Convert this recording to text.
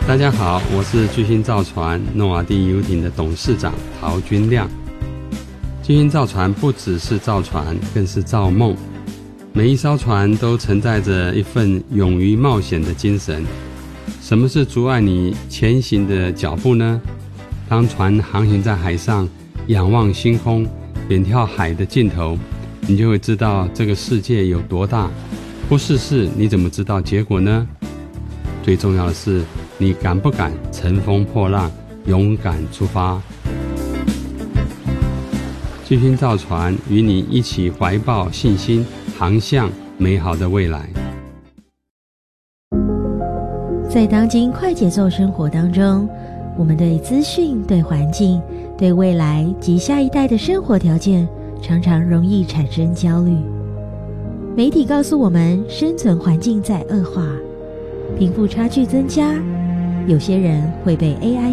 大家好，我是巨星造船诺瓦第游艇的董事长陶君亮。巨星造船不只是造船，更是造梦。每一艘船都承载着一份勇于冒险的精神。什么是阻碍你前行的脚步呢？当船航行在海上，仰望星空，远眺海的尽头，你就会知道这个世界有多大。不试试，你怎么知道结果呢？最重要的是，你敢不敢乘风破浪，勇敢出发？巨星造船与你一起怀抱信心，航向美好的未来。 在当今快节奏生活当中，我们对资讯、对环境、对未来及下一代的生活条件，常常容易产生焦虑。媒体告诉我们，生存环境在恶化，贫富差距增加，有些人会被 AI